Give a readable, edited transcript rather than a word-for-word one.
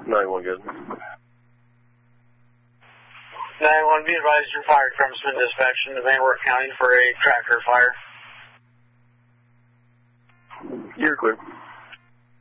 9-1 good. 9-1, be advised your fire department's been dispatched into Van Wert County for a tracker fire. You're clear.